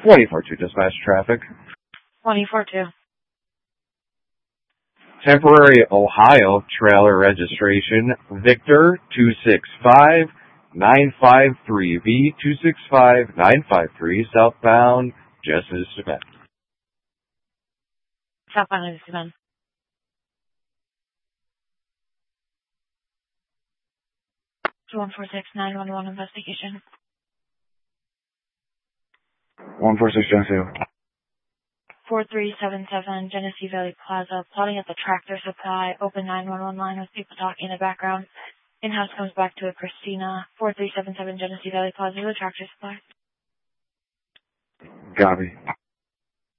24-2 dispatch traffic. 24-2. Temporary Ohio trailer registration Victor 265953V 265953 southbound Justice Event. Southbound Justice Event. 146-911 investigation. 146 Genesee. 4377 Genesee Valley Plaza, plotting at the Tractor Supply, open 911 line with people talking in the background. In-house comes back to a Christina. 4377 Genesee Valley Plaza, the Tractor Supply. Copy.